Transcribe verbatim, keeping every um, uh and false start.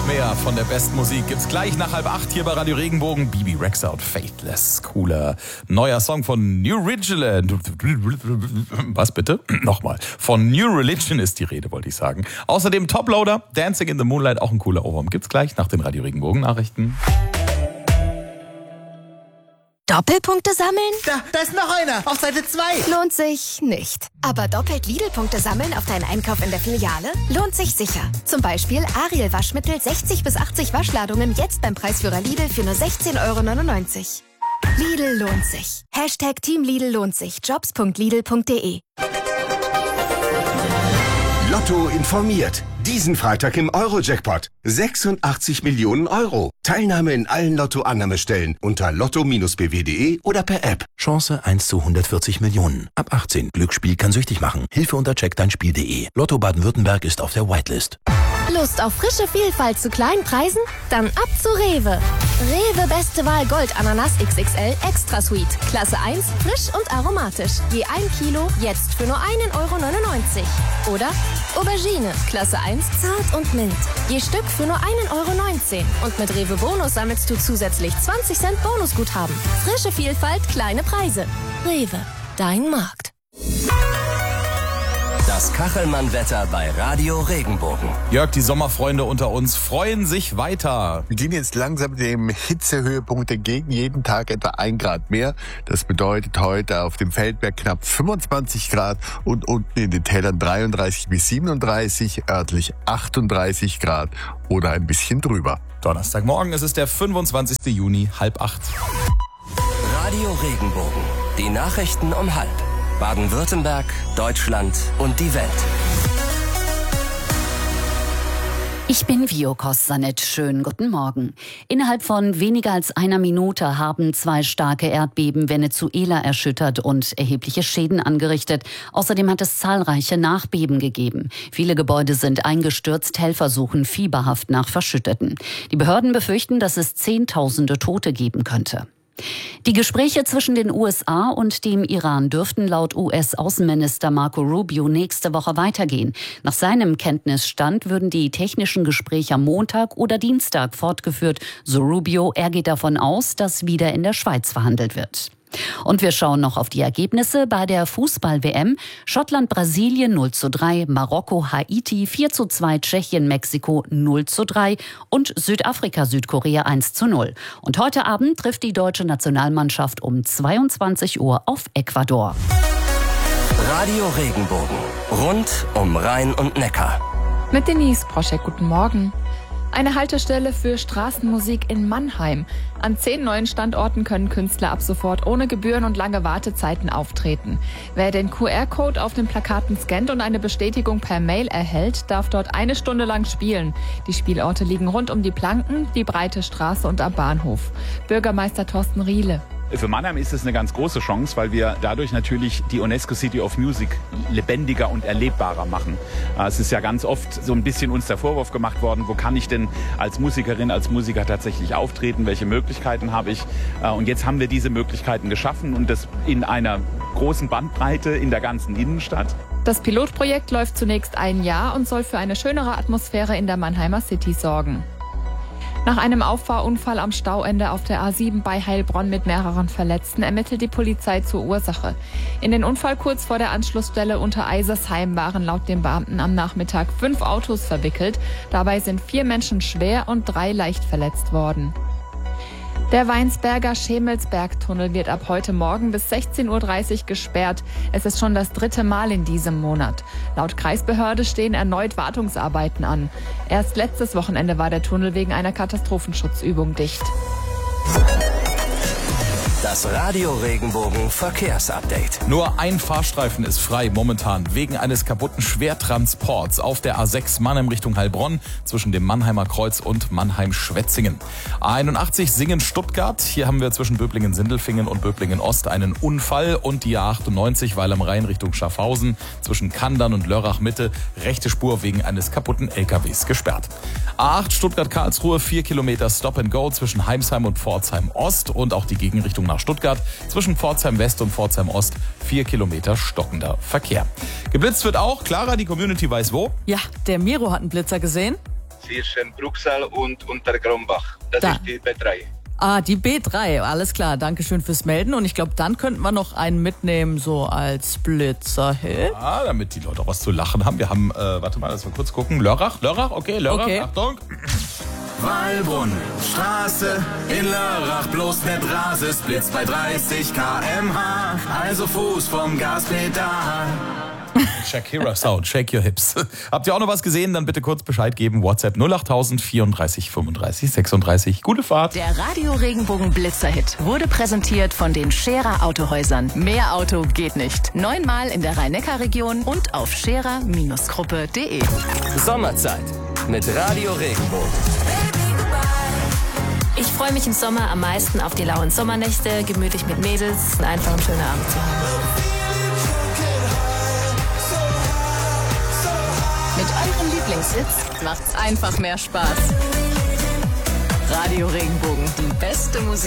noch mehr von der besten Musik gibt's gleich nach halb acht hier bei Radio Regenbogen. Bibi Rexha und Faithless. Cooler neuer Song von New Religion. Was bitte? Nochmal. Von New Religion ist die Rede, wollte ich sagen. Außerdem Toploader, Dancing in the Moonlight, auch ein cooler Ohrwurm. Gibt's gleich nach den Radio Regenbogen Nachrichten. Doppelpunkte sammeln? Da, da ist noch einer, auf Seite zwei. Lohnt sich nicht. Aber doppelt Lidl-Punkte sammeln auf deinen Einkauf in der Filiale? Lohnt sich sicher. Zum Beispiel Ariel Waschmittel sechzig bis achtzig Waschladungen jetzt beim Preisführer Lidl für nur sechzehn Euro neunundneunzig. Lidl lohnt sich. Hashtag Team Lidl lohnt sich. Jobs punkt lidl punkt de. Lotto informiert. Diesen Freitag im Euro-Jackpot. sechsundachtzig Millionen Euro. Teilnahme in allen Lotto-Annahmestellen unter lotto Bindestrich b w punkt de oder per App. Chance eins zu hundertvierzig Millionen. Ab achtzehn. Glücksspiel kann süchtig machen. Hilfe unter check dein Spiel punkt de. Lotto Baden-Württemberg ist auf der Whitelist. Lust auf frische Vielfalt zu kleinen Preisen? Dann ab zu Rewe. Rewe Beste Wahl Gold Ananas X X L Extra Sweet. Klasse eins, frisch und aromatisch. Je ein Kilo, jetzt für nur einen Euro neunundneunzig. Oder Aubergine, Klasse eins, zart und mild. Je Stück für nur einen Euro neunzehn. Und mit Rewe Bonus sammelst du zusätzlich zwanzig Cent Bonusguthaben. Frische Vielfalt, kleine Preise. Rewe, dein Markt. Das Kachelmann-Wetter bei Radio Regenbogen. Jörg, die Sommerfreunde unter uns freuen sich weiter. Wir gehen jetzt langsam dem Hitzehöhepunkt entgegen. Jeden Tag etwa ein Grad mehr. Das bedeutet heute auf dem Feldberg knapp fünfundzwanzig Grad und unten in den Tälern dreiunddreißig bis siebenunddreißig, örtlich achtunddreißig Grad oder ein bisschen drüber. Donnerstagmorgen, es ist der fünfundzwanzigsten Juni, halb acht. Radio Regenbogen. Die Nachrichten um halb. Baden-Württemberg, Deutschland und die Welt. Ich bin Vio Kostanet. Schönen guten Morgen. Innerhalb von weniger als einer Minute haben zwei starke Erdbeben Venezuela erschüttert und erhebliche Schäden angerichtet. Außerdem hat es zahlreiche Nachbeben gegeben. Viele Gebäude sind eingestürzt, Helfer suchen fieberhaft nach Verschütteten. Die Behörden befürchten, dass es Zehntausende Tote geben könnte. Die Gespräche zwischen den U S A und dem Iran dürften laut U S-Außenminister Marco Rubio nächste Woche weitergehen. Nach seinem Kenntnisstand würden die technischen Gespräche am Montag oder Dienstag fortgeführt. So Rubio, er geht davon aus, dass wieder in der Schweiz verhandelt wird. Und wir schauen noch auf die Ergebnisse bei der Fußball-W M. Schottland, Brasilien null zu drei, Marokko, Haiti vier zu zwei, Tschechien, Mexiko null zu drei und Südafrika, Südkorea eins zu null. Und heute Abend trifft die deutsche Nationalmannschaft um zweiundzwanzig Uhr auf Ecuador. Radio Regenbogen. Rund um Rhein und Neckar. Mit Denise Proschek, guten Morgen. Eine Haltestelle für Straßenmusik in Mannheim. An zehn neuen Standorten können Künstler ab sofort ohne Gebühren und lange Wartezeiten auftreten. Wer den Q R-Code auf den Plakaten scannt und eine Bestätigung per Mail erhält, darf dort eine Stunde lang spielen. Die Spielorte liegen rund um die Planken, die Breite Straße und am Bahnhof. Bürgermeister Thorsten Riele. Für Mannheim ist es eine ganz große Chance, weil wir dadurch natürlich die UNESCO City of Music lebendiger und erlebbarer machen. Es ist ja ganz oft so ein bisschen uns der Vorwurf gemacht worden, wo kann ich denn als Musikerin, als Musiker tatsächlich auftreten, welche Möglichkeiten habe ich? Und jetzt haben wir diese Möglichkeiten geschaffen und das in einer großen Bandbreite in der ganzen Innenstadt. Das Pilotprojekt läuft zunächst ein Jahr und soll für eine schönere Atmosphäre in der Mannheimer City sorgen. Nach einem Auffahrunfall am Stauende auf der A sieben bei Heilbronn mit mehreren Verletzten ermittelt die Polizei zur Ursache. In den Unfall kurz vor der Anschlussstelle unter Eisersheim waren laut den Beamten am Nachmittag fünf Autos verwickelt. Dabei sind vier Menschen schwer und drei leicht verletzt worden. Der Weinsberger Schemelsbergtunnel wird ab heute Morgen bis sechzehn Uhr dreißig gesperrt. Es ist schon das dritte Mal in diesem Monat. Laut Kreisbehörde stehen erneut Wartungsarbeiten an. Erst letztes Wochenende war der Tunnel wegen einer Katastrophenschutzübung dicht. Das Radio Regenbogen Verkehrsupdate. Nur ein Fahrstreifen ist frei momentan wegen eines kaputten Schwertransports auf der A sechs Mannheim Richtung Heilbronn zwischen dem Mannheimer Kreuz und Mannheim-Schwetzingen. A einundachtzig Singen-Stuttgart. Hier haben wir zwischen Böblingen-Sindelfingen und Böblingen-Ost einen Unfall und die A achtundneunzig Weil am Rhein Richtung Schaffhausen zwischen Kandern und Lörrach-Mitte rechte Spur wegen eines kaputten L K Ws gesperrt. A acht Stuttgart-Karlsruhe, vier Kilometer Stop and Go zwischen Heimsheim und Pforzheim Ost und auch die Gegenrichtung nach Stuttgart zwischen Pforzheim West und Pforzheim Ost, vier Kilometer stockender Verkehr. Geblitzt wird auch, Clara, die Community weiß wo. Ja, der Miro hat einen Blitzer gesehen. zwischen Bruchsal und Untergrombach. Das Da. ist die B drei. Ah, die B drei, alles klar, danke schön fürs Melden. Und ich glaube, dann könnten wir noch einen mitnehmen, so als Blitzer-Hit. Ja, damit die Leute auch was zu lachen haben. Wir haben, äh, warte mal, lass mal kurz gucken. Lörrach, Lörrach, okay, Lörrach, Okay. Achtung. Wallbrunn, Straße in Lörrach, bloß nicht Rases, Blitz bei dreißig Kilometer pro Stunde, also Fuß vom Gaspedal. Shakira Sound, shake your hips. Habt ihr auch noch was gesehen? Dann bitte kurz Bescheid geben. WhatsApp null acht null null vierunddreißig fünfunddreißig sechsunddreißig. Gute Fahrt. Der Radio Regenbogen Blitzerhit wurde präsentiert von den Scherer Autohäusern. Mehr Auto geht nicht. Neunmal in der Rhein-Neckar-Region und auf scherer Gruppe punkt de. Sommerzeit mit Radio Regenbogen. Ich freue mich im Sommer am meisten auf die lauen Sommernächte, gemütlich mit Mädels und einfach einen schönen Abend zu haben. Mit euren Lieblingshits macht's einfach mehr Spaß. Radio Regenbogen, die beste Musik.